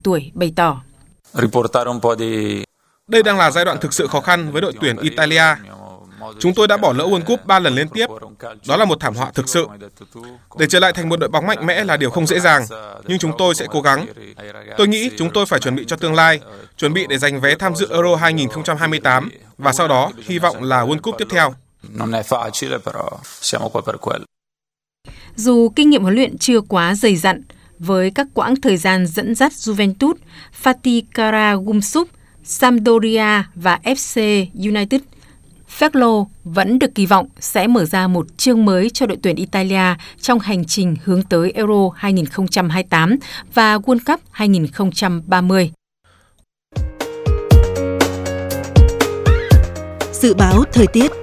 tuổi, bày tỏ. Đây đang là giai đoạn thực sự khó khăn với đội tuyển Italia. Chúng tôi đã bỏ lỡ World Cup 3 lần liên tiếp. Đó là một thảm họa thực sự. Để trở lại thành một đội bóng mạnh mẽ là điều không dễ dàng, nhưng chúng tôi sẽ cố gắng. Tôi nghĩ chúng tôi phải chuẩn bị cho tương lai, chuẩn bị để giành vé tham dự Euro 2028 và sau đó hy vọng là World Cup tiếp theo. Dù kinh nghiệm huấn luyện chưa quá dày dặn, với các quãng thời gian dẫn dắt Juventus, Fatih Karagümrük, Sampdoria và FC United, Ferlo vẫn được kỳ vọng sẽ mở ra một chương mới cho đội tuyển Italia trong hành trình hướng tới Euro 2028 và World Cup 2030. Dự báo thời tiết.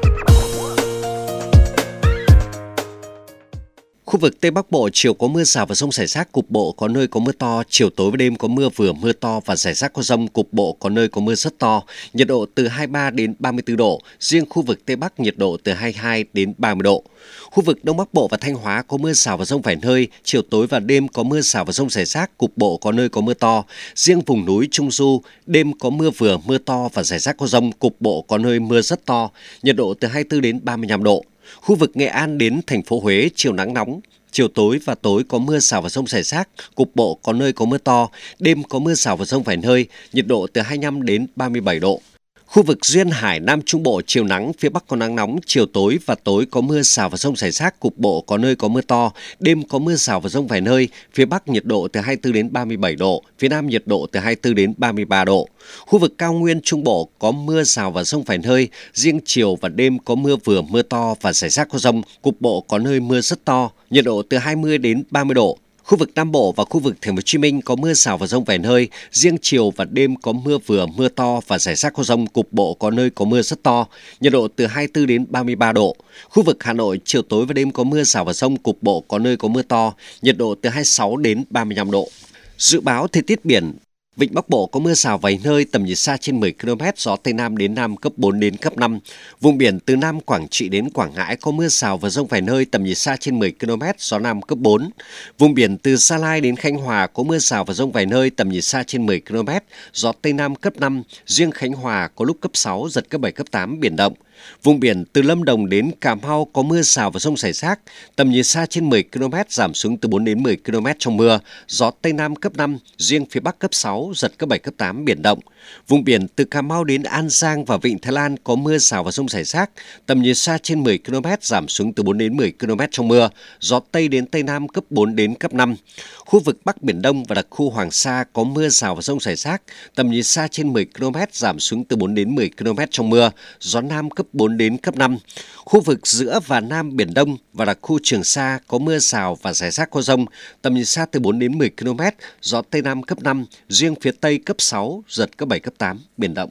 Khu vực Tây Bắc Bộ chiều có mưa rào và dông rải rác, cục bộ có nơi có mưa to, chiều tối và đêm có mưa vừa mưa to và rải rác có dông, cục bộ có nơi có mưa rất to, nhiệt độ từ 23 đến 34 độ, riêng khu vực Tây Bắc nhiệt độ từ 22 đến 30 độ. Khu vực Đông Bắc Bộ và Thanh Hóa có mưa rào và dông vài nơi, chiều tối và đêm có mưa rào và dông rải rác, cục bộ có nơi có mưa to, riêng vùng núi Trung Du đêm có mưa vừa mưa to và rải rác có dông, cục bộ có nơi mưa rất to, nhiệt độ từ 24 đến 35 độ. Khu vực Nghệ An đến thành phố Huế chiều nắng nóng, chiều tối và tối có mưa rào và dông rải rác, cục bộ có nơi có mưa to, đêm có mưa rào và dông vài nơi, nhiệt độ từ 25 đến 37 độ. Khu vực Duyên Hải Nam Trung Bộ chiều nắng, phía Bắc có nắng nóng, chiều tối và tối có mưa rào và dông rải rác, cục bộ có nơi có mưa to, đêm có mưa rào và dông vài nơi, phía Bắc nhiệt độ từ 24 đến 37 độ, phía Nam nhiệt độ từ 24 đến 33 độ. Khu vực Cao Nguyên Trung Bộ có mưa rào và dông vài nơi, riêng chiều và đêm có mưa vừa mưa to và rải rác có dông, cục bộ có nơi mưa rất to, nhiệt độ từ 20 đến 30 độ. Khu vực Nam Bộ và khu vực Thành phố Hồ Chí Minh có mưa rào và dông vài nơi, riêng chiều và đêm có mưa vừa mưa to và rải rác có dông, cục bộ có nơi có mưa rất to, nhiệt độ từ 24 đến 33 độ. Khu vực Hà Nội chiều tối và đêm có mưa rào và dông, cục bộ có nơi có mưa to, nhiệt độ từ 26 đến 35 độ. Dự báo thời tiết biển. Vịnh Bắc Bộ có mưa rào vài nơi, tầm nhìn xa trên 10 km, gió Tây Nam đến Nam cấp 4 đến cấp 5. Vùng biển từ Nam Quảng Trị đến Quảng Ngãi có mưa rào và dông vài nơi, tầm nhìn xa trên 10 km, gió Nam cấp 4. Vùng biển từ Gia Lai đến Khánh Hòa có mưa rào và dông vài nơi, tầm nhìn xa trên 10 km, gió Tây Nam cấp 5, riêng Khánh Hòa có lúc cấp 6, giật cấp 7, cấp 8, biển động. Vùng biển từ Lâm Đồng đến Cà Mau có mưa rào và dông rải rác, tầm nhìn xa trên 10 km, giảm xuống từ 4 đến 10 km trong mưa, gió Tây Nam cấp 5, riêng phía Bắc cấp 6, giật cấp 7, cấp 8, biển động. Vùng biển từ Cà Mau đến An Giang và Vịnh Thái Lan có mưa rào và dông rải rác, tầm nhìn xa trên 10 km, giảm xuống từ 4 đến 10 km trong mưa, gió Tây đến Tây Nam cấp 4 đến cấp 5. Khu vực Bắc Biển Đông và đặc khu Hoàng Sa có mưa rào và dông rải rác, tầm nhìn xa trên 10 km, giảm xuống từ 4 đến 10 km trong mưa, gió Nam cấp 4 đến cấp 5. Khu vực giữa và Nam Biển Đông và đặc khu Trường Sa có mưa rào và rải rác có dông, tầm nhìn xa từ 4 đến 10 km, gió Tây Nam cấp 5, riêng phía Tây cấp 6, giật cấp 7, cấp 8, biển động.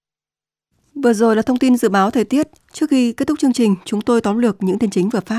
Vừa rồi là thông tin dự báo thời tiết. Trước khi kết thúc chương trình, chúng tôi tóm lược những tin chính vừa phát.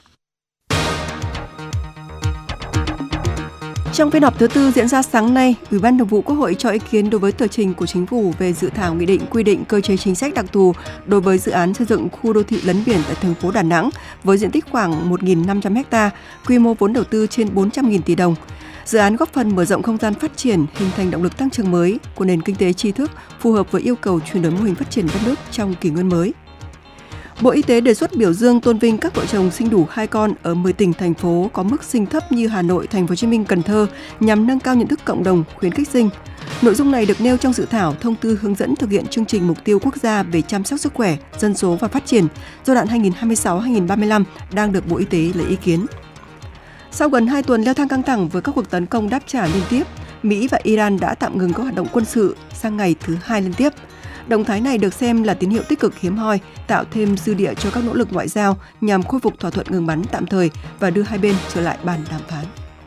Trong phiên họp thứ tư diễn ra sáng nay, Ủy ban Thường vụ Quốc hội cho ý kiến đối với tờ trình của Chính phủ về dự thảo nghị định quy định cơ chế chính sách đặc thù đối với dự án xây dựng khu đô thị lấn biển tại thành phố Đà Nẵng với diện tích khoảng 1.500 ha, quy mô vốn đầu tư trên 400.000 tỷ đồng. Dự án góp phần mở rộng không gian phát triển, hình thành động lực tăng trưởng mới của nền kinh tế tri thức phù hợp với yêu cầu chuyển đổi mô hình phát triển đất nước trong kỷ nguyên mới. Bộ Y tế đề xuất biểu dương tôn vinh các vợ chồng sinh đủ 2 con ở 10 tỉnh, thành phố có mức sinh thấp như Hà Nội, Thành phố Hồ Chí Minh, Cần Thơ nhằm nâng cao nhận thức cộng đồng, khuyến khích sinh. Nội dung này được nêu trong dự thảo thông tư hướng dẫn thực hiện chương trình mục tiêu quốc gia về chăm sóc sức khỏe, dân số và phát triển giai đoạn 2026-2035 đang được Bộ Y tế lấy ý kiến. Sau gần 2 tuần leo thang căng thẳng với các cuộc tấn công đáp trả liên tiếp, Mỹ và Iran đã tạm ngừng các hoạt động quân sự sang ngày thứ 2 liên tiếp. Động thái này được xem là tín hiệu tích cực hiếm hoi, tạo thêm dư địa cho các nỗ lực ngoại giao nhằm khôi phục thỏa thuận ngừng bắn tạm thời và đưa hai bên trở lại bàn đàm phán.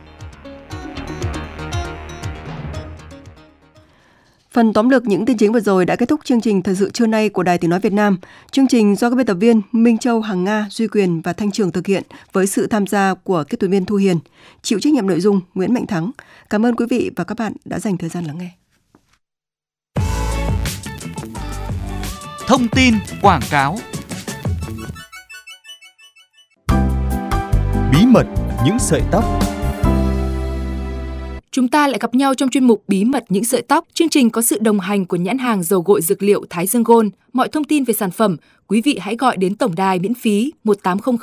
Phần tóm lược những tin chính vừa rồi đã kết thúc chương trình Thời sự trưa nay của Đài Tiếng nói Việt Nam. Chương trình do các biên tập viên Minh Châu, Hằng Nga, Duy Quyền và Thanh Trường thực hiện với sự tham gia của kỹ thuật viên Thu Hiền, chịu trách nhiệm nội dung Nguyễn Mạnh Thắng. Cảm ơn quý vị và các bạn đã dành thời gian lắng nghe. Thông tin quảng cáo. Bí mật những sợi tóc. Chúng ta lại gặp nhau trong chuyên mục Bí mật những sợi tóc. Chương trình có sự đồng hành của nhãn hàng dầu gội dược liệu Thái Dương Gold. Mọi thông tin về sản phẩm, quý vị hãy gọi đến tổng đài miễn phí 1800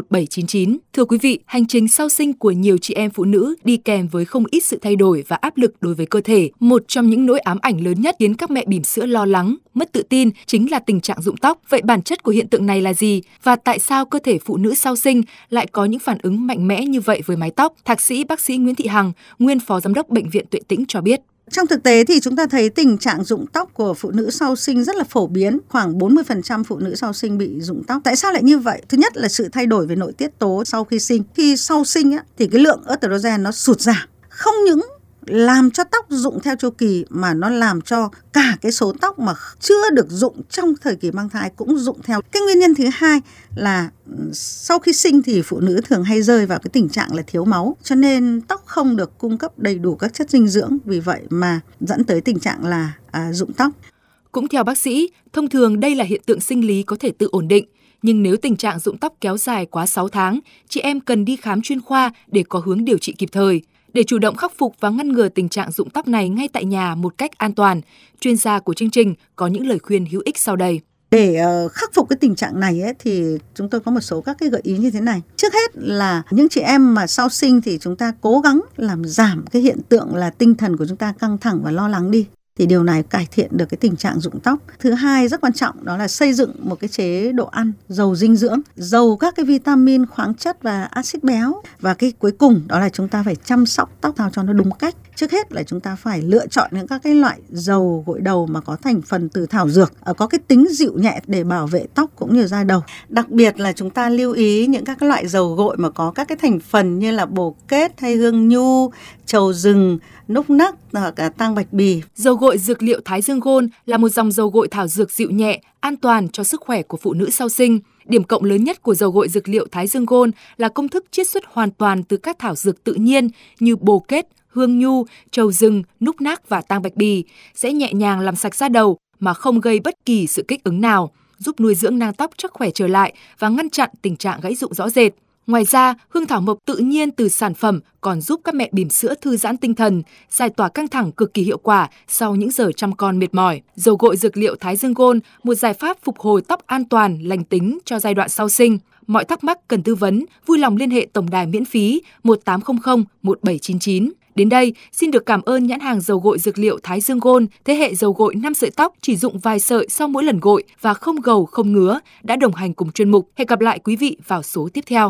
1799. Thưa quý vị, hành trình sau sinh của nhiều chị em phụ nữ đi kèm với không ít sự thay đổi và áp lực đối với cơ thể. Một trong những nỗi ám ảnh lớn nhất khiến các mẹ bỉm sữa lo lắng, mất tự tin chính là tình trạng rụng tóc. Vậy bản chất của hiện tượng này là gì? Và tại sao cơ thể phụ nữ sau sinh lại có những phản ứng mạnh mẽ như vậy với mái tóc? Thạc sĩ bác sĩ Nguyễn Thị Hằng, nguyên phó giám đốc Bệnh viện Tuệ Tĩnh cho biết. Trong thực tế thì chúng ta thấy tình trạng rụng tóc của phụ nữ sau sinh rất là phổ biến, khoảng 40% phụ nữ sau sinh bị rụng tóc. Tại sao lại như vậy? Thứ nhất là sự thay đổi về nội tiết tố sau khi sinh. Khi sau sinh thì cái lượng estrogen nó sụt giảm, không những làm cho tóc rụng theo chu kỳ mà nó làm cho cả cái số tóc mà chưa được rụng trong thời kỳ mang thai cũng rụng theo. Cái nguyên nhân thứ hai là sau khi sinh thì phụ nữ thường hay rơi vào cái tình trạng là thiếu máu, cho nên tóc không được cung cấp đầy đủ các chất dinh dưỡng, vì vậy mà dẫn tới tình trạng là rụng tóc. Cũng theo bác sĩ, thông thường đây là hiện tượng sinh lý có thể tự ổn định. Nhưng nếu tình trạng rụng tóc kéo dài quá 6 tháng, chị em cần đi khám chuyên khoa để có hướng điều trị kịp thời. Để chủ động khắc phục và ngăn ngừa tình trạng rụng tóc này ngay tại nhà một cách an toàn, chuyên gia của chương trình có những lời khuyên hữu ích sau đây. Để khắc phục cái tình trạng này thì chúng tôi có một số các cái gợi ý như thế này. Trước hết là những chị em mà sau sinh thì chúng ta cố gắng làm giảm cái hiện tượng là tinh thần của chúng ta căng thẳng và lo lắng đi. Thì điều này cải thiện được cái tình trạng rụng tóc. Thứ hai rất quan trọng đó là xây dựng một cái chế độ ăn giàu dinh dưỡng, giàu các cái vitamin, khoáng chất và axit béo. Và cái cuối cùng đó là chúng ta phải chăm sóc tóc sao cho nó đúng cách. Trước hết là chúng ta phải lựa chọn những các cái loại dầu gội đầu mà có thành phần từ thảo dược, có cái tính dịu nhẹ để bảo vệ tóc cũng như da đầu. Đặc biệt là chúng ta lưu ý những các cái loại dầu gội mà có các cái thành phần như là bồ kết hay hương nhu, trầu rừng, núc nắc hoặc tang bạch bì. Dầu gội dược liệu Thái Dương Gold là một dòng dầu gội thảo dược dịu nhẹ, an toàn cho sức khỏe của phụ nữ sau sinh. Điểm cộng lớn nhất của dầu gội dược liệu Thái Dương Gold là công thức chiết xuất hoàn toàn từ các thảo dược tự nhiên như bồ kết, hương nhu, trầu rừng, núc nác và tang bạch bì, sẽ nhẹ nhàng làm sạch da đầu mà không gây bất kỳ sự kích ứng nào, giúp nuôi dưỡng nang tóc chắc khỏe trở lại và ngăn chặn tình trạng gãy rụng rõ rệt. Ngoài ra, hương thảo mộc tự nhiên từ sản phẩm còn giúp các mẹ bỉm sữa thư giãn tinh thần, giải tỏa căng thẳng cực kỳ hiệu quả sau những giờ chăm con mệt mỏi. Dầu gội dược liệu Thái Dương Gold, một giải pháp phục hồi tóc an toàn, lành tính cho giai đoạn sau sinh. Mọi thắc mắc cần tư vấn, vui lòng liên hệ tổng đài miễn phí 1800 1799. Đến đây, xin được cảm ơn nhãn hàng dầu gội dược liệu Thái Dương Gold, thế hệ dầu gội 5 sợi tóc chỉ dụng vài sợi sau mỗi lần gội và không gầu không ngứa, đã đồng hành cùng chuyên mục. Hẹn gặp lại quý vị vào số tiếp theo.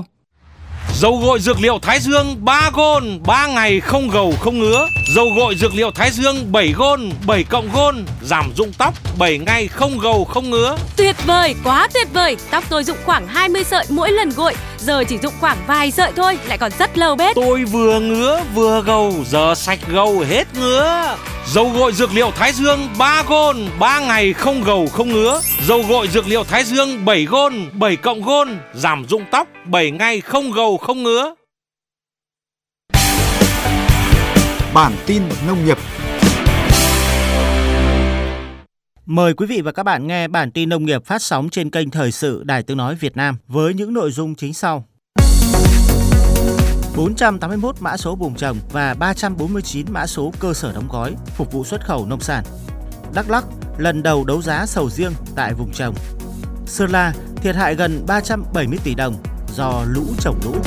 Dầu gội dược liệu Thái Dương 3 Gold, 3 ngày không gầu không ngứa. Dầu gội dược liệu Thái Dương 7 Gold, 7 cộng Gold, giảm rụng tóc 7 ngày không gầu không ngứa. Tuyệt vời, quá tuyệt vời. Tóc tôi rụng khoảng 20 sợi mỗi lần gội, giờ chỉ rụng khoảng vài sợi thôi, lại còn rất lâu bết. Tôi vừa ngứa vừa gầu, giờ sạch gầu hết ngứa. Dầu gội dược liệu Thái Dương 3 Gold, 3 ngày không gầu không ngứa. Dầu gội dược liệu Thái Dương 7 Gold, 7 cộng Gold, giảm rụng tóc 7 ngày không gầu không ngứa. Bản tin nông nghiệp. Mời quý vị và các bạn nghe bản tin nông nghiệp phát sóng trên kênh Thời sự Đài Tiếng nói Việt Nam với những nội dung chính sau. 481 mã số vùng trồng và 349 mã số cơ sở đóng gói phục vụ xuất khẩu nông sản. Đắk Lắk lần đầu đấu giá sầu riêng tại vùng trồng. Sơn La thiệt hại gần 370 tỷ đồng do lũ trồng lũ.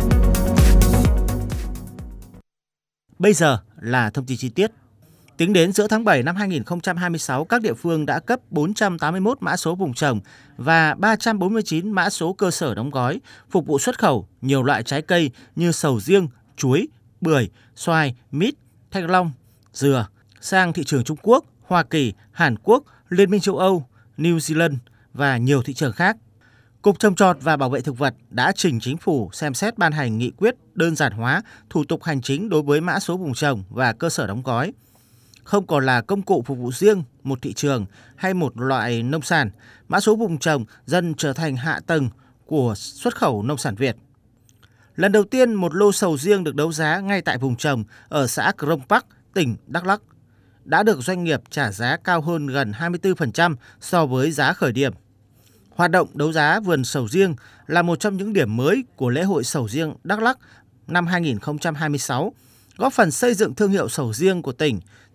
Bây giờ là thông tin chi tiết. Tính đến giữa tháng 7 năm 2026, các địa phương đã cấp 481 mã số vùng trồng và 349 mã số cơ sở đóng gói phục vụ xuất khẩu nhiều loại trái cây như sầu riêng, chuối, bưởi, xoài, mít, thanh long, dừa sang thị trường Trung Quốc, Hoa Kỳ, Hàn Quốc, Liên minh châu Âu, New Zealand và nhiều thị trường khác. Cục Trồng trọt và Bảo vệ thực vật đã trình Chính phủ xem xét ban hành nghị quyết đơn giản hóa thủ tục hành chính đối với mã số vùng trồng và cơ sở đóng gói. Không còn là công cụ phục vụ riêng một thị trường hay một loại nông sản, mã số vùng trồng dần trở thành hạ tầng của xuất khẩu nông sản Việt. Lần đầu tiên, một lô sầu riêng được đấu giá ngay tại vùng trồng ở xã Crong Park, tỉnh Đắk Lắk, đã được doanh nghiệp trả giá cao hơn gần 24% so với giá khởi điểm. Hoạt động đấu giá vườn sầu riêng là một trong những điểm mới của lễ hội sầu riêng Đắk Lắk năm 2026, góp phần xây dựng thương hiệu sầu riêng của tỉnh,